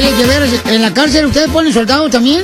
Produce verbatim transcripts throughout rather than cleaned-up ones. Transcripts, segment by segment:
Oye, de veras, ¿en la cárcel ustedes ponen soldados también?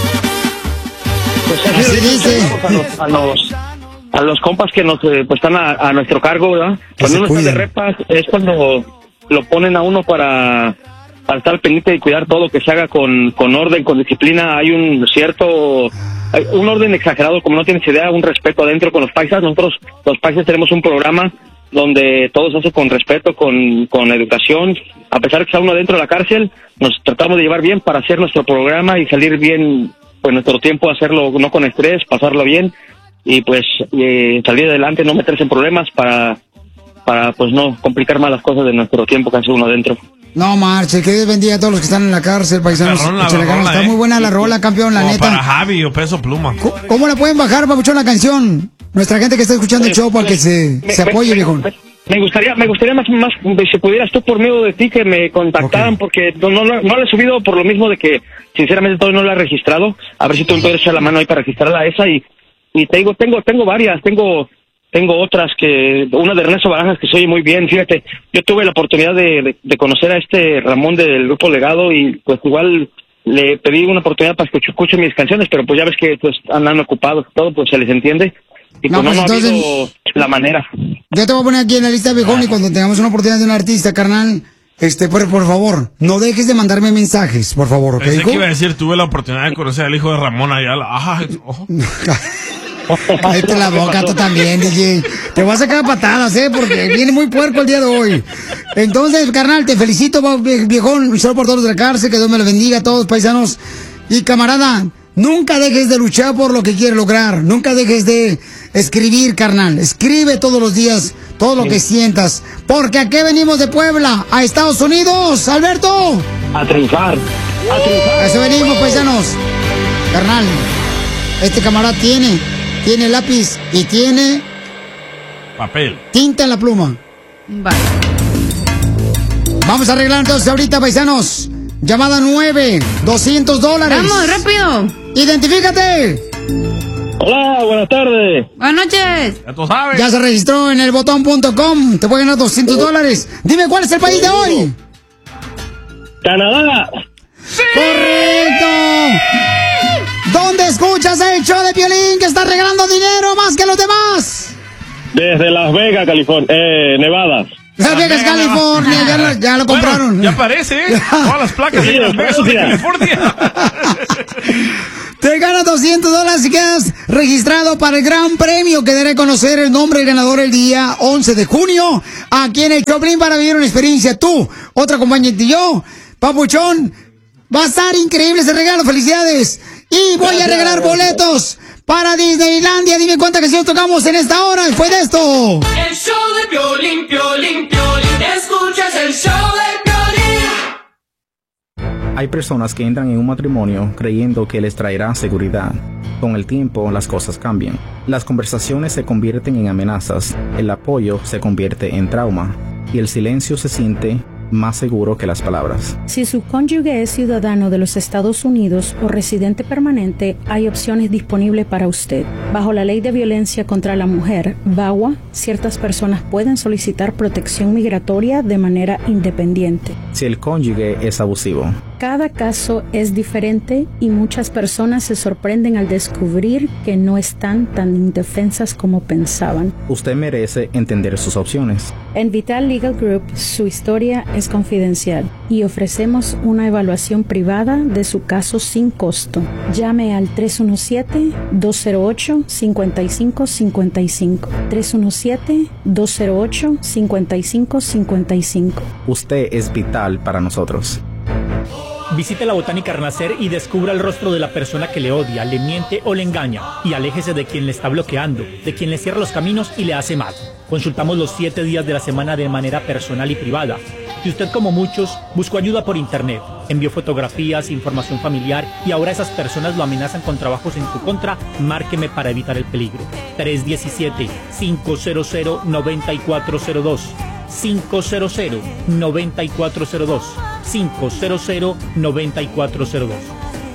Pues así, así dice. A los, a los, a los compas que nos eh, pues están a, a nuestro cargo, ¿verdad? Cuando uno está de repas es cuando lo ponen a uno para, para estar pendiente y cuidar todo, que se haga con, con orden, con disciplina. Hay un cierto, hay un orden exagerado, como no tienes idea, un respeto adentro con los paisas. Nosotros, los paisas, tenemos un programa donde todo se hace con respeto, con, con educación. A pesar de que está uno dentro de la cárcel, nos tratamos de llevar bien para hacer nuestro programa y salir bien, pues nuestro tiempo, hacerlo no con estrés, pasarlo bien y pues eh, salir adelante, no meterse en problemas para, para pues no complicar más las cosas de nuestro tiempo que hace uno dentro. No marche, que Dios bendiga a todos los que están en la cárcel, paisanos. La rola, la rola, está eh. muy buena la rola, campeón, la Como neta. para Javi o Peso Pluma. ¿Cómo, cómo la pueden bajar, papuchón, la canción? Nuestra gente que está escuchando el show para que se, me, se apoye, me, viejo. Me, me gustaría, me gustaría más, más, si pudieras tú por medio de ti que me contactaran, okay. Porque no, no, no la he subido por lo mismo de que, sinceramente, todavía no la he registrado. A ver si tú me puedes echar la mano ahí para registrarla esa y, y te digo, tengo, tengo varias, tengo, tengo otras que, una de Ernesto Barajas que se oye muy bien, fíjate, yo tuve la oportunidad de, de, de conocer a este Ramón del Grupo Legado y pues igual le pedí una oportunidad para que escuche mis canciones, pero pues ya ves que pues andan ocupados, todo, pues se les entiende. Y no, pues, pues no, no entonces, ha habido la manera. Yo te voy a poner aquí en la lista, viejón, y cuando tengamos una oportunidad de un artista, carnal, este, por, por favor, no dejes de mandarme mensajes, por favor, ¿ok? Pensé que iba a decir, tuve la oportunidad de conocer al hijo de Ramón Ayala. Ay, ojo. Cállate la boca tú también, D J. Te voy a sacar patadas, ¿eh? Porque viene muy puerco el día de hoy. Entonces, carnal, te felicito, viejón, y solo por todos de la cárcel, que Dios me lo bendiga a todos, paisanos. Y camarada, nunca dejes de luchar por lo que quieres lograr. Nunca dejes de escribir, carnal. Escribe todos los días todo lo que sientas. Porque aquí venimos de Puebla, a Estados Unidos, Alberto. A triunfar. A triunfar. A eso venimos, paisanos. Carnal, este camarada tiene, tiene lápiz y tiene... papel. Tinta en la pluma. Vale. Vamos a arreglar entonces ahorita, paisanos. Llamada nueve, doscientos dólares. Vamos, rápido. Identifícate. Hola, buenas tardes. Buenas noches. Ya tú sabes. Ya se registró en el botón punto com. Te puede ganar doscientos dólares. Dime cuál es el país de hoy. Canadá. ¡Sí! ¡Correcto! ¿Dónde escuchas el show de Piolín que está regalando dinero más que los demás? Desde Las Vegas, California. Eh, Nevada. Las Vegas, California, ya lo, ya lo compraron. Bueno, ya aparece, ¿eh? Todas las placas de Las Vegas son de California. Te ganas doscientos dólares si quedas registrado para el gran premio que daré a conocer el nombre del ganador el día once de junio aquí en el Choplin para vivir una experiencia. Tú, otra compañera y yo, papuchón, va a estar increíble ese regalo, felicidades. Y voy a regalar boletos para Disneylandia. Dime cuántas canciones tocamos en esta hora después de esto. El show de Piolín, Piolín, Piolín. Escuchas el show de Piolín. Hay personas que entran en un matrimonio creyendo que les traerá seguridad. Con el tiempo, las cosas cambian. Las conversaciones se convierten en amenazas, el apoyo se convierte en trauma y el silencio se siente más seguro que las palabras. Si su cónyuge es ciudadano de los Estados Unidos o residente permanente, hay opciones disponibles para usted. Bajo la Ley de Violencia contra la Mujer, VAWA, ciertas personas pueden solicitar protección migratoria de manera independiente. Si el cónyuge es abusivo. Cada caso es diferente y muchas personas se sorprenden al descubrir que no están tan indefensas como pensaban. Usted merece entender sus opciones. En Vital Legal Group, su historia es confidencial y ofrecemos una evaluación privada de su caso sin costo. Llame al tres uno siete, dos cero ocho, cinco cinco cinco cinco. tres uno siete, dos cero ocho, cinco cinco cinco cinco. Usted es vital para nosotros. Visite la Botánica Renacer y descubra el rostro de la persona que le odia, le miente o le engaña. Y aléjese de quien le está bloqueando, de quien le cierra los caminos y le hace mal. Consultamos los siete días de la semana de manera personal y privada. Si usted, como muchos, buscó ayuda por internet, envió fotografías, información familiar y ahora esas personas lo amenazan con trabajos en su contra, márqueme para evitar el peligro. tres uno siete, cinco cero cero, nueve cuatro cero dos. cinco cero cero, nueve cuatro cero dos. cinco cero cero, nueve cuatro cero dos.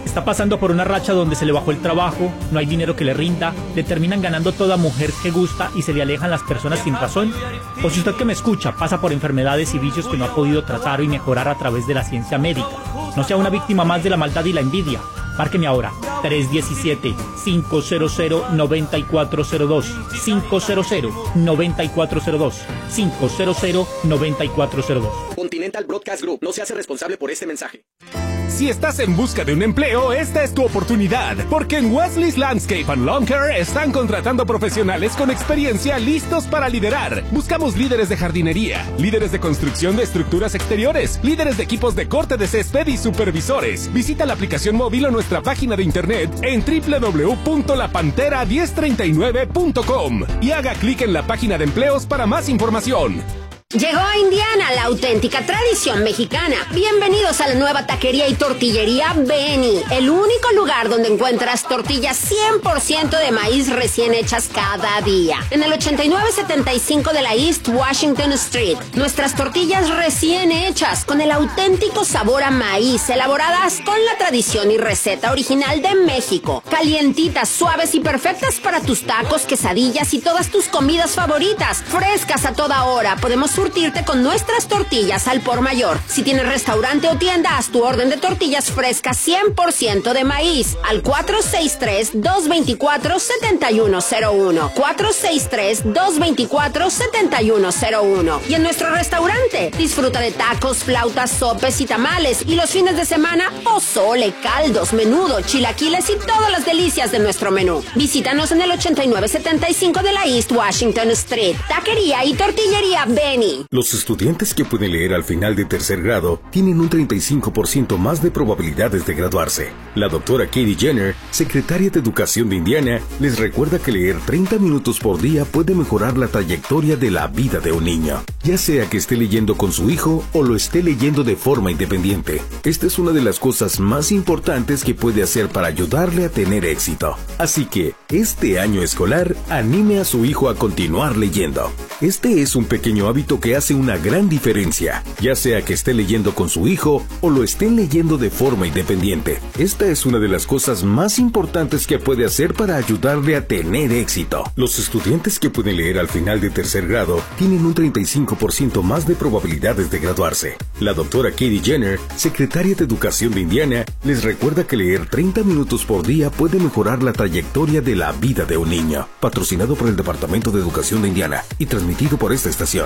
Está pasando por una racha donde se le bajó el trabajo, no hay dinero que le rinda, le terminan ganando toda mujer que gusta y se le alejan las personas sin razón. O si usted que me escucha pasa por enfermedades y vicios que no ha podido tratar y mejorar a través de la ciencia médica, no sea una víctima más de la maldad y la envidia. Márqueme ahora, tres uno siete, cinco cero cero, nueve cuatro cero dos, cinco cero cero, nueve cuatro cero dos, cinco cero cero, nueve cuatro cero dos. Continental Broadcast Group no se hace responsable por este mensaje. Si estás en busca de un empleo, esta es tu oportunidad, porque en Wesley's Landscape and Lawn Care están contratando profesionales con experiencia listos para liderar. Buscamos líderes de jardinería, líderes de construcción de estructuras exteriores, líderes de equipos de corte de césped y supervisores. Visita la aplicación móvil o nuestra página de internet en doble u doble u doble u punto la pantera uno cero tres nueve punto com y haga clic en la página de empleos para más información. Llegó a Indiana la auténtica tradición mexicana. Bienvenidos a la nueva taquería y tortillería Benny, el único lugar donde encuentras tortillas cien por ciento de maíz recién hechas cada día. En el ochenta y nueve setenta y cinco de la East Washington Street, nuestras tortillas recién hechas con el auténtico sabor a maíz, elaboradas con la tradición y receta original de México. Calientitas, suaves y perfectas para tus tacos, quesadillas y todas tus comidas favoritas. Frescas a toda hora. Podemos surtirte con nuestras tortillas al por mayor. Si tienes restaurante o tienda, haz tu orden de tortillas frescas cien por ciento de maíz al cuatro seis tres, dos dos cuatro, siete uno cero uno, cuatro seis tres, dos dos cuatro, siete uno cero uno. Y en nuestro restaurante disfruta de tacos, flautas, sopes y tamales, y los fines de semana pozole, caldos, menudo, chilaquiles y todas las delicias de nuestro menú. Visítanos en el ochenta y nueve setenta y cinco de la East Washington Street. Taquería y tortillería Benny. Los estudiantes que pueden leer al final de tercer grado tienen un treinta y cinco por ciento más de probabilidades de graduarse. La doctora Katie Jenner, secretaria de Educación de Indiana, les recuerda que leer treinta minutos por día puede mejorar la trayectoria de la vida de un niño, ya sea que esté leyendo con su hijo o lo esté leyendo de forma independiente. Esta es una de las cosas más importantes que puede hacer para ayudarle a tener éxito. Así que, este año escolar, anime a su hijo a continuar leyendo. Este es un pequeño hábito que hace una gran diferencia, ya sea que esté leyendo con su hijo o lo estén leyendo de forma independiente. Esta es una de las cosas más importantes que puede hacer para ayudarle a tener éxito. Los estudiantes que pueden leer al final de tercer grado tienen un treinta y cinco por ciento más de probabilidades de graduarse. La doctora Katie Jenner, secretaria de Educación de Indiana, les recuerda que leer treinta minutos por día puede mejorar la trayectoria de la vida de un niño. Patrocinado por el Departamento de Educación de Indiana y transmitido por esta estación.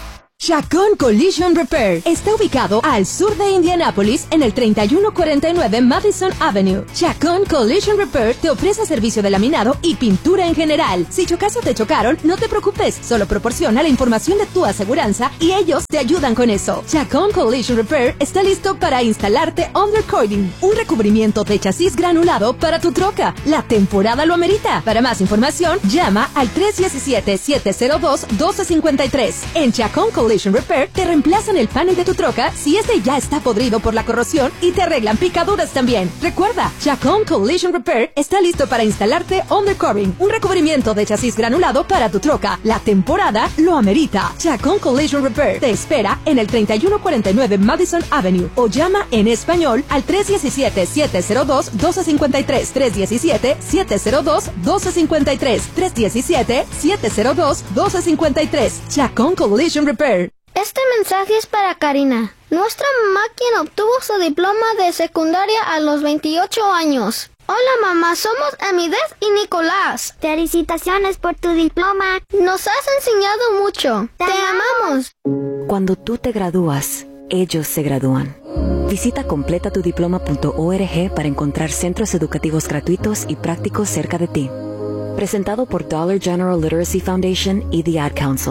Chacón Collision Repair está ubicado al sur de Indianápolis en el treinta y uno cuarenta y nueve Madison Avenue. Chacón Collision Repair te ofrece servicio de laminado y pintura en general. Si chocas o te chocaron, no te preocupes, solo proporciona la información de tu aseguranza y ellos te ayudan con eso. Chacón Collision Repair está listo para instalarte undercoating, un recubrimiento de chasis granulado para tu troca. La temporada lo amerita. Para más información, llama al tres uno siete, siete cero dos, uno dos cinco tres. En Chacón Collision Repair te reemplazan el panel de tu troca si este ya está podrido por la corrosión y te arreglan picaduras también. Recuerda, Chacón Collision Repair está listo para instalarte undercoating, un recubrimiento de chasis granulado para tu troca. La temporada lo amerita. Chacón Collision Repair te espera en el treinta y uno cuarenta y nueve Madison Avenue o llama en español al tres uno siete, siete cero dos, uno dos cinco tres, tres uno siete, siete cero dos, uno dos cinco tres, tres uno siete, siete cero dos, uno dos cinco tres. Chacón Collision Repair. Este mensaje es para Karina. Nuestra mamá, quien obtuvo su diploma de secundaria a los veintiocho años. Hola mamá, somos Amidez y Nicolás. Felicitaciones por tu diploma. Nos has enseñado mucho. Te, Te amamos. Cuando tú te gradúas, ellos se gradúan. Visita completa tu diploma punto org para encontrar centros educativos gratuitos y prácticos cerca de ti. Presentado por Dollar General Literacy Foundation y The Ad Council.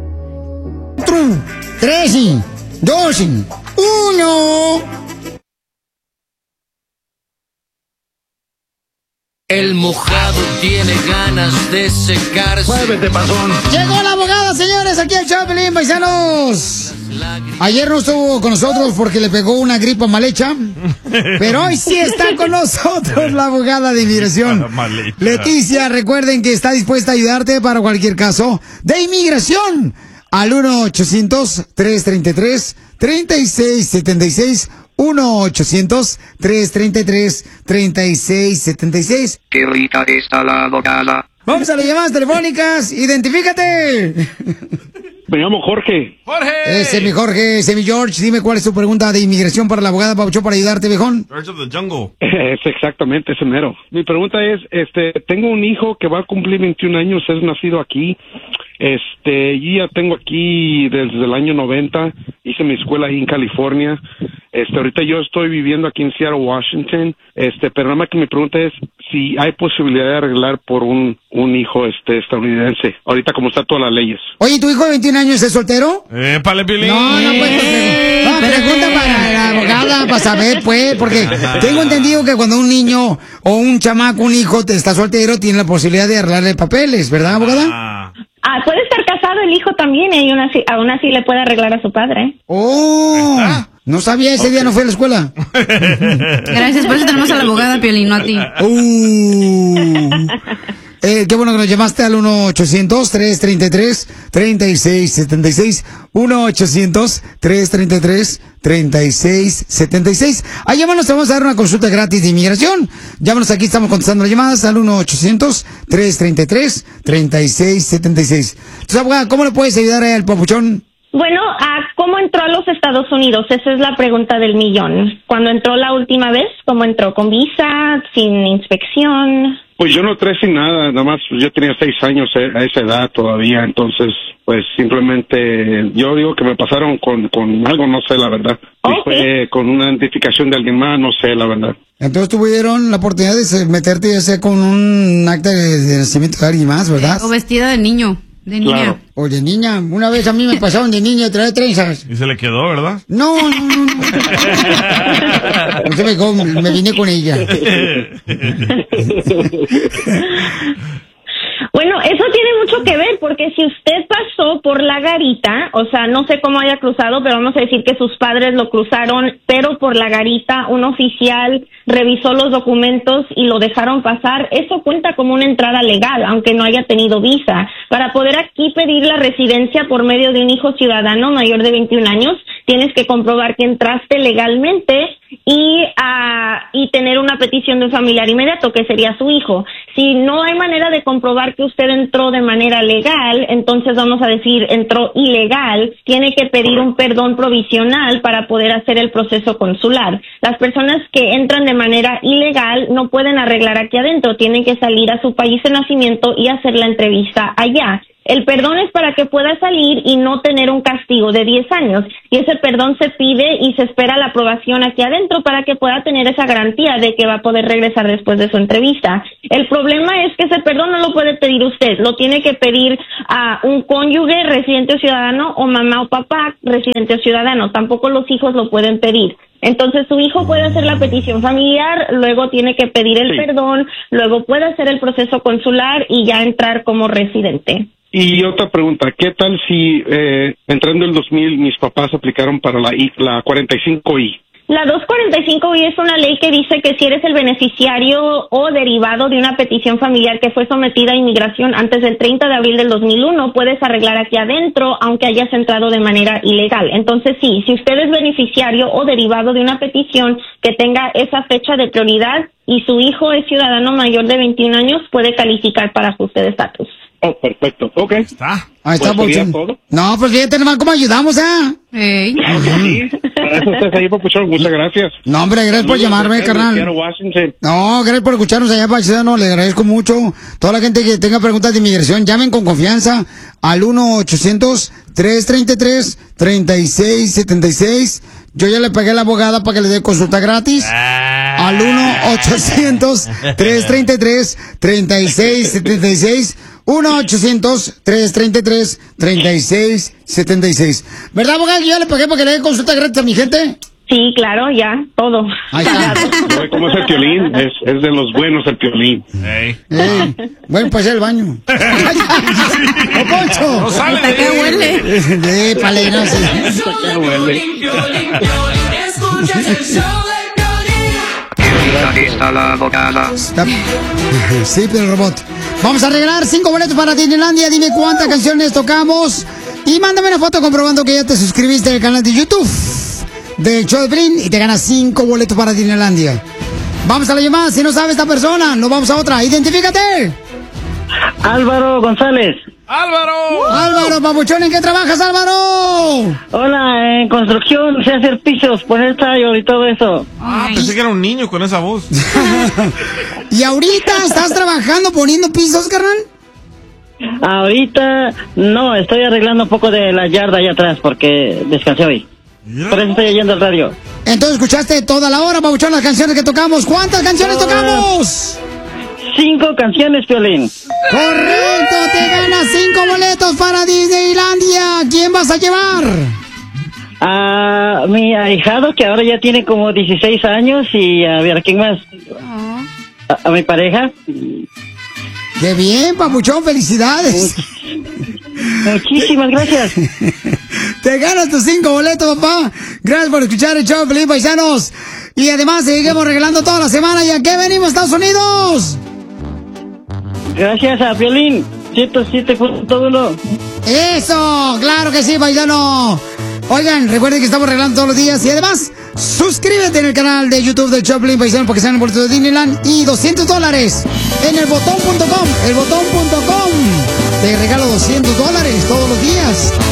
cuatro, tres, dos, uno. El mojado tiene ganas de secarse. Muévete, pasón. Llegó la abogada, señores, aquí al Chapelín, paisanos. Ayer no estuvo con nosotros porque le pegó una gripa mal hecha, pero hoy sí está con nosotros la abogada de inmigración. Leticia, recuerden que está dispuesta a ayudarte para cualquier caso de inmigración. Al uno ochocientos, tres treinta y tres, treinta y seis setenta y seis, uno ochocientos, tres treinta y tres, treinta y seis setenta y seis. Qué rica está la abogada. Vamos a las llamadas telefónicas. ¡Identifícate! Me llamo Jorge. ¡Jorge! Ese es mi Jorge, ese es mi George. Dime cuál es tu pregunta de inmigración para la abogada Pabuchón para ayudarte, viejón. George of the Jungle. Es exactamente ese mero. Mi pregunta es, este, tengo un hijo que va a cumplir veintiún años, es nacido aquí. Este, yo ya tengo aquí desde el año noventa, hice mi escuela ahí en California. Este, ahorita yo estoy viviendo aquí en Seattle, Washington. Este, pero nada más que mi pregunta es si hay posibilidad de arreglar por un, un hijo, este, estadounidense. Ahorita como está todas las leyes. Oye, ¿tu hijo de veintiún años es soltero? Eh, pale, Pilín. No, no, pues, Eh, no, pregunta para la abogada, para saber, pues, porque tengo entendido que cuando un niño o un chamaco, un hijo, te está soltero, tiene la posibilidad de arreglarle papeles, ¿verdad, abogada? Ah. Ah, puede estar casado el hijo también y aún así, aún así le puede arreglar a su padre. ¡Oh! No sabía, ese okay. día no fui a la escuela. Gracias, por eso tenemos a la abogada, Piolín, no a ti. Uh. Eh, qué bueno que nos llamaste al uno ochocientos, tres treinta y tres, treinta y seis setenta y seis. uno ochocientos, tres treinta y tres, treinta y seis setenta y seis. Ahí llámanos, te vamos a dar una consulta gratis de inmigración. Llámanos, aquí estamos contestando las llamadas al uno ochocientos, tres treinta y tres, treinta y seis setenta y seis. Entonces, abogada, ¿cómo le puedes ayudar al papuchón? Bueno, ¿cómo entró a los Estados Unidos? Esa es la pregunta del millón. ¿Cuándo entró la última vez? ¿Cómo entró? ¿Con visa? ¿Sin inspección? Pues yo no entré sin nada, nada más yo tenía seis años a esa edad todavía, entonces pues simplemente yo digo que me pasaron con, con algo, no sé la verdad. Okay. Y fue con una identificación de alguien más, no sé la verdad. Entonces tuvieron la oportunidad de meterte ya sea con un acta de, de nacimiento de alguien más, ¿verdad? O vestida de niño. De niña. Claro. O de niña. Una vez a mí me pasaron de niña, trae trenzas. Y se le quedó, ¿verdad? No, no, no. no. Entonces me, me vine con ella. Bueno, eso tiene mucho que ver, porque si usted pasó por la garita, o sea, no sé cómo haya cruzado, pero vamos a decir que sus padres lo cruzaron, pero por la garita, un oficial revisó los documentos y lo dejaron pasar, eso cuenta como una entrada legal, aunque no haya tenido visa. Para poder aquí pedir la residencia por medio de un hijo ciudadano mayor de veintiún años, tienes que comprobar que entraste legalmente y, uh, y tener una petición de un familiar inmediato, que sería su hijo. Si no hay manera de comprobar que usted entró de manera legal, entonces vamos a decir entró ilegal, tiene que pedir un perdón provisional para poder hacer el proceso consular. Las personas que entran de manera ilegal no pueden arreglar aquí adentro, tienen que salir a su país de nacimiento y hacer la entrevista allá. El perdón es para que pueda salir y no tener un castigo de diez años. Y ese perdón se pide y se espera la aprobación aquí adentro para que pueda tener esa garantía de que va a poder regresar después de su entrevista. El problema es que ese perdón no lo puede pedir usted. Lo tiene que pedir a un cónyuge residente o ciudadano o mamá o papá residente o ciudadano. Tampoco los hijos lo pueden pedir. Entonces su hijo puede hacer la petición familiar, luego tiene que pedir el sí. perdón, luego puede hacer el proceso consular y ya entrar como residente. Y otra pregunta, ¿qué tal si eh, entrando el dos mil mis papás aplicaron para la, I, la cuarenta y cinco I? La doscientos cuarenta y cinco I es una ley que dice que si eres el beneficiario o derivado de una petición familiar que fue sometida a inmigración antes del treinta de abril del dos mil uno, puedes arreglar aquí adentro aunque hayas entrado de manera ilegal. Entonces sí, si usted es beneficiario o derivado de una petición que tenga esa fecha de prioridad y su hijo es ciudadano mayor de veintiún años, puede calificar para ajuste de estatus. Oh, perfecto. Ok. Está. Ahí está, pues Papuchón. No, pues fíjate nomás cómo ayudamos, ¿ah? ¿eh? Claro que sí. Para eso estás ahí, Papuchón. Muchas gracias. No, hombre, gracias por llamarme, carnal. No, gracias por escucharnos allá, paisano. Le agradezco mucho. Toda la gente que tenga preguntas de inmigración, llamen con confianza al uno ochocientos, tres treinta y tres, treinta y seis setenta y seis. Yo ya le pagué a la abogada para que le dé consulta gratis. Ah. Al uno ochocientos, tres treinta y tres, treinta y seis setenta y seis. uno ochocientos, tres treinta y tres, treinta y seis setenta y seis. ¿Verdad, abogada? Yo ya le pagué para que le dé consulta gratis a mi gente. Sí, claro, ya, todo. Ahí está. ¿Cómo es el Piolín? Es, es de los buenos el Piolín. Hey. Hey. Bueno, pues el baño. ¡Oh, Poncho! ¡No sale! ¿Hasta qué huele? Sí, pale, no sé. ¿Hasta qué huele? Escuchas el show de Piolín. Aquí está la abogada. Sí, pero el robot. Vamos a regalar cinco boletos para Disneylandia. Dime cuántas canciones tocamos. Y mándame una foto comprobando que ya te suscribiste al canal de YouTube. del show de Piolín y te ganas cinco boletos para Disneylandia. Vamos a la llamada. Si no sabe esta persona, nos vamos a otra. ¡Identifícate! Álvaro González. ¡Álvaro! Álvaro, papuchón, ¿en qué trabajas, Álvaro? Hola, en construcción, sé hacer pisos, poner tallo y todo eso. Ah, pensé que era un niño con esa voz. ¿Y ahorita estás trabajando poniendo pisos, carnal? Ahorita no, estoy arreglando un poco de la yarda allá atrás porque descansé hoy. Por eso estoy yendo al radio. Entonces escuchaste toda la hora, papuchón, las canciones que tocamos. ¿Cuántas canciones tocamos? Cinco canciones, Piolín. Correcto, te ganas cinco boletos para Disneylandia. ¿Quién vas a llevar? A mi ahijado, que ahora ya tiene como dieciséis años, y a ver, ¿a quién más? A, a mi pareja. ¡Qué bien, papuchón! ¡Felicidades! Muchísimas gracias. Te ganas tus cinco boletos, papá. Gracias por escuchar el show de Piolín, paisanos. Y además seguimos regalando toda la semana. ¿Y a qué venimos, Estados Unidos? Gracias a Piolín, ciento siete punto uno. ¡Eso! ¡Claro que sí, paisano! Oigan, recuerden que estamos regalando todos los días. Y además, suscríbete en el canal de YouTube del show de Piolín, paisano, porque sean el boleto de Disneyland. Y doscientos dólares en el botón punto com. El botón punto com. Te regalo doscientos dólares todos los días.